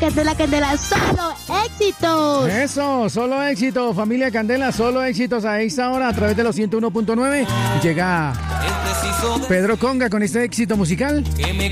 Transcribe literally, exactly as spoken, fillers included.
Candela, Candela, solo éxitos. Eso, solo éxitos, familia Candela, solo éxitos a esta hora a través de los ciento uno punto nueve. Llega Pedro Conga con este éxito musical.